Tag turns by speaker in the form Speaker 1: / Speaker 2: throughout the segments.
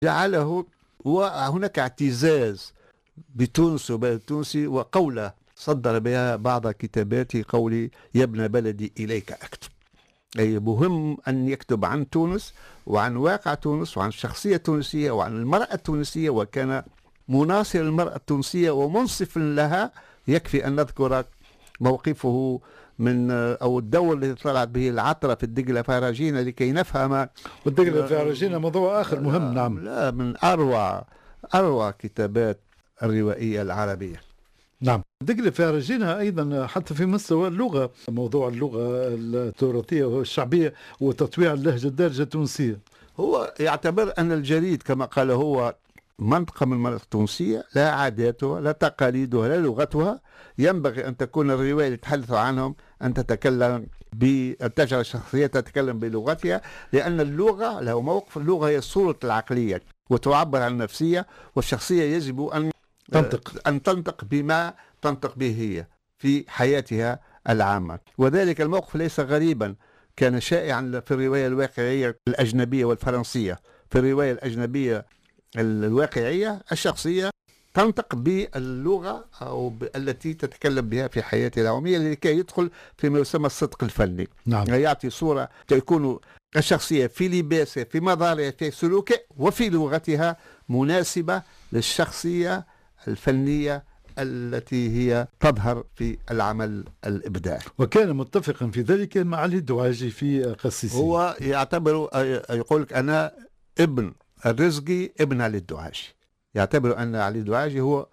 Speaker 1: جعله، وهناك اعتزاز بتونس وبلد التونسي، وقولة صدر بها بعض كتاباته، قولي يا ابن بلدي إليك أكتب. أي مهم أن يكتب عن تونس وعن واقع تونس وعن الشخصية التونسية وعن المرأة التونسية، وكان مناصر المرأة التونسية ومنصف لها. يكفي أن نذكر موقفه من أو الدور الذي طلعت به العطرة في الدقلة فارجينا لكي نفهم.
Speaker 2: والدقلة فارجينا موضوع آخر مهم. نعم،
Speaker 1: لا، من أروع كتابات الروائية العربية.
Speaker 2: نعم. دقلة فارجينها أيضا حتى في مستوى اللغة، موضوع اللغة التراثية والشعبية وتطويع اللهجة الدارجة التونسية.
Speaker 1: هو يعتبر أن الجريد كما قال هو منطقة من المناطق التونسية، لا عاداتها لا تقاليدها لا لغتها. ينبغي أن تكون الرواية اللي تحدث عنهم أن تتكلم أن تجعل الشخصية تتكلم بلغتها، لأن اللغة له موقف. اللغة هي صورة العقلية وتعبر عن النفسية، والشخصية يجب أن تنطق بما تنطق به هي في حياتها العامة. وذلك الموقف ليس غريبا، كان شائعا في الرواية الواقعية الأجنبية والفرنسية. في الرواية الأجنبية الواقعية الشخصية تنطق باللغة أو التي تتكلم بها في حياتها اليومية لكي يدخل فيما يسمى الصدق الفني.
Speaker 2: نعم.
Speaker 1: يعطي صورة تكون الشخصية في لباسها في مظهرها في سلوكها وفي لغتها مناسبة للشخصية الفنية التي هي تظهر في العمل الإبداعي.
Speaker 2: وكان متفقا في ذلك مع علي الدواجي في قصيصه.
Speaker 1: هو يعتبر يقول لك أنا ابن الرزقي ابن علي الدواجي، يعتبر أن علي الدواجي هو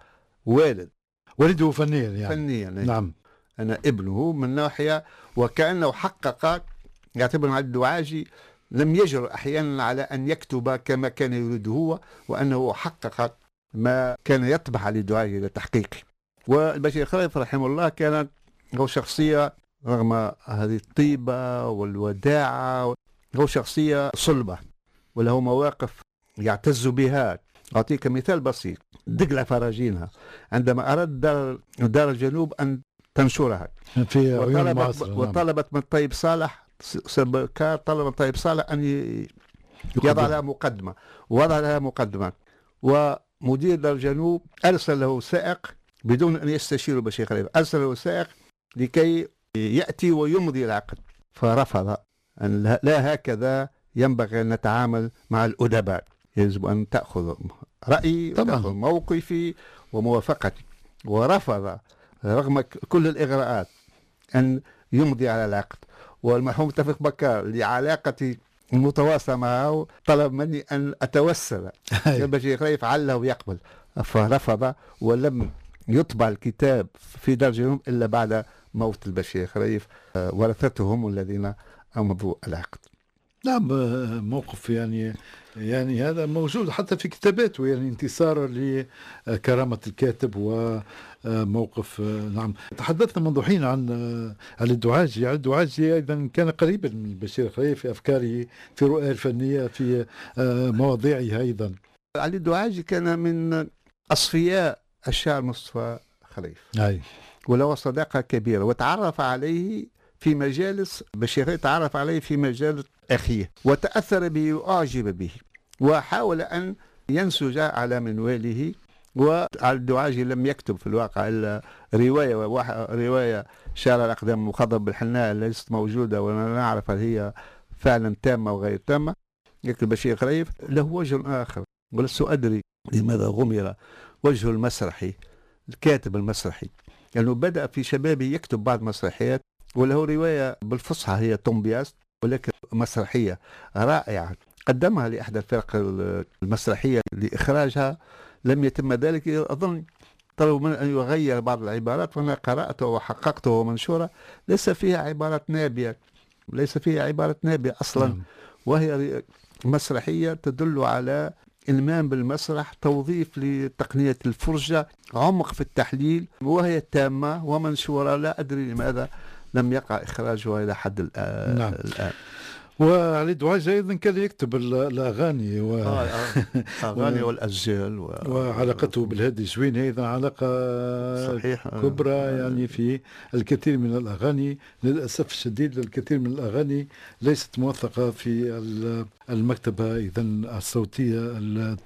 Speaker 1: والده
Speaker 2: فنيا يعني.
Speaker 1: فنيا.
Speaker 2: نعم.
Speaker 1: أنا ابنه من ناحية، وكأنه حقق. يعتبر علي الدواجي لم يجر أحيانا على أن يكتب كما كان يريد هو، وأنه حقق ما كان يطمح علي الدواجي لتحقيقه. والبشير خليف رحمه الله كان هو شخصية رغم هذه الطيبة والوداعة هو شخصية صلبة وله مواقف يعتز بها. أعطيك مثال بسيط. دقلة فراجينها عندما أراد دار الجنوب أن تنشرها
Speaker 2: في عيون مصر،
Speaker 1: وطلبت من طيب صالح طلب من طيب صالح أن يضع لها مقدمة، ووضع لها مقدمة. ومدير دار الجنوب أرسل له سائق بدون أن يستشير بشير خليفة، أرسل له سائق لكي يأتي ويمضي العقد، فرفض. أن لا هكذا ينبغي أن نتعامل مع الأدباء، يجب أن تأخذ رأيي وتأخذ موقفي وموافقتي. ورفض رغم كل الإغراءات أن يمضي على العقد. والمرحوم توفيق بكار لعلاقتي المتواصلة معه طلب مني أن أتوسل البشير خليف عله يقبل، فرفض ولم يطبع الكتاب في دار الجنوب إلا بعد موت البشير خليف. ورثته هم الذين أمضوا العقد.
Speaker 2: نعم، موقف يعني هذا موجود حتى في كتاباته، يعني انتصار لكرامة الكاتب وموقف. نعم. تحدثنا منذ حين عن علي الدواجي. علي الدواجي أيضا كان قريبا من البشير خليف في أفكاره في رؤية الفنية في مواضيعها أيضا.
Speaker 1: علي الدواجي كان من أصفياء الشاعر مصطفى خليف، وله صداقة كبيرة، وتعرف عليه في مجالس بشير، تعرف عليه في مجالس أخيه وتأثر به وأعجب به، وحاول أن ينسج على منواله. وعلي الدواجي لم يكتب في الواقع إلا رواية شارع الأقدام المخضب بالحناء ليست موجودة ولا نعرف هل هي فعلا تامة وغير تامة. يكتب بشير خليف له وجه آخر ولست أدري لماذا غمر وجهه المسرحي، الكاتب المسرحي، لأنه يعني بدأ في شبابه يكتب بعض مسرحيات، وله رواية بالفصحى هي تومبياست، ولكن مسرحية رائعة قدمها لإحدى الفرق المسرحية لإخراجها، لم يتم ذلك. أظن طلبوا من أن يغير بعض العبارات، وأنا قرأته وحققته ومنشورة ليس فيها عبارات نابية، ليس فيها عبارة نابية أصلا. وهي مسرحية تدل على إلمام بالمسرح، توظيف لتقنية الفرجة، عمق في التحليل، وهي تامة ومنشورة. لا أدري لماذا لم يقع إخراجها إلى حد الآن.
Speaker 2: نعم. وعلي دواجة أيضا كان يكتب الأغاني
Speaker 1: أغاني والأسجال
Speaker 2: وعلاقته بالهادي جويني أيضا علاقة صحيح كبرى يعني في الكثير من الأغاني. للأسف الشديد الكثير من الأغاني ليست موثقة في المكتبة إذن الصوتية